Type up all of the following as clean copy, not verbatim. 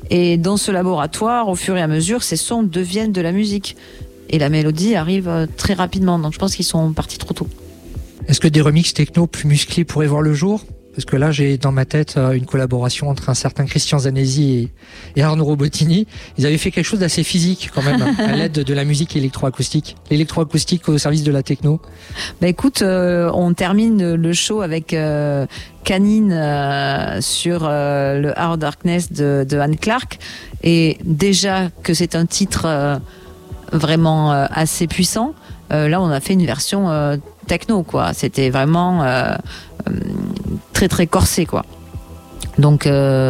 Et dans ce laboratoire, au fur et à mesure, ces sons deviennent de la musique. Et la mélodie arrive très rapidement. Donc je pense qu'ils sont partis trop tôt. Est-ce que des remixes techno plus musclés pourraient voir le jour ? Parce que là, j'ai dans ma tête une collaboration entre un certain Christian Zanesi et Arnaud Robotini. Ils avaient fait quelque chose d'assez physique quand même, à l'aide de la musique électroacoustique. L'électroacoustique au service de la techno. Écoute, on termine le show avec Canine sur le Hard Darkness de Anne Clark. Et déjà que c'est un titre vraiment assez puissant, là on a fait une version techno, quoi. C'était vraiment très très corsé, quoi. Donc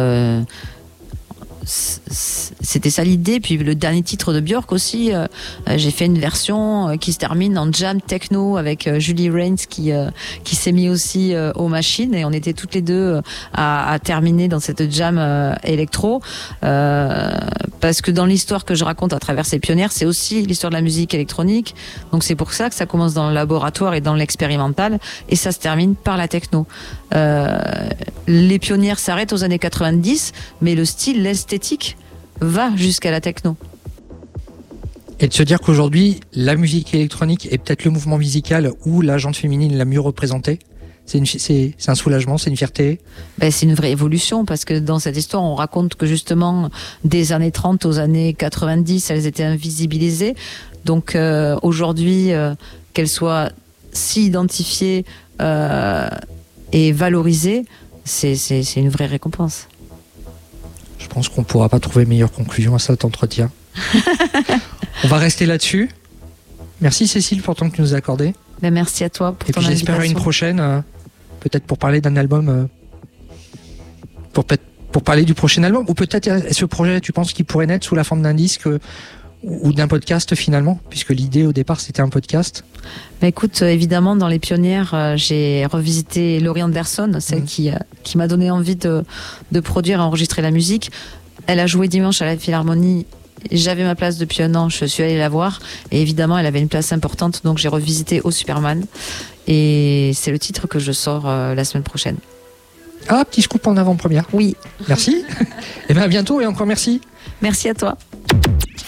c'était ça l'idée. Puis le dernier titre de Björk aussi, j'ai fait une version qui se termine en jam techno avec Julie Rains qui s'est mis aussi aux machines, et on était toutes les deux à terminer dans cette jam électro, parce que dans l'histoire que je raconte à travers ces pionnières, c'est aussi l'histoire de la musique électronique. Donc c'est pour ça que ça commence dans le laboratoire et dans l'expérimental, et ça se termine par la techno. Les pionnières s'arrêtent aux années 90, mais le style, l'esthétique va jusqu'à la techno. Et de se dire qu'aujourd'hui, la musique électronique est peut-être le mouvement musical où la gente féminine l'a mieux représentée. C'est un soulagement, c'est une fierté. C'est une vraie évolution, parce que dans cette histoire, on raconte que justement, des années 30 aux années 90, elles étaient invisibilisées. Donc aujourd'hui, qu'elles soient si identifiées et valorisées, c'est une vraie récompense. Je pense qu'on ne pourra pas trouver meilleure conclusion à cet entretien. On va rester là-dessus. Merci Cécile pour le temps que tu nous as accordé. Merci à toi pour ton invitation. Et puis j'espère à une prochaine, peut-être pour parler d'un album, pour parler du prochain album, ou peut-être ce projet, tu penses qu'il pourrait naître sous la forme d'un disque ou d'un podcast finalement, puisque l'idée au départ c'était un podcast. Écoute, évidemment, dans les pionnières, j'ai revisité Laurie Anderson, celle qui m'a donné envie de produire et enregistrer la musique. Elle a joué dimanche à la Philharmonie. J'avais ma place depuis un an, je suis allée la voir, et évidemment elle avait une place importante, donc j'ai revisité Au Superman, et c'est le titre que je sors la semaine prochaine. Ah, petit scoop en avant-première. Oui. Merci. Et bien à bientôt, et encore merci. Merci à toi.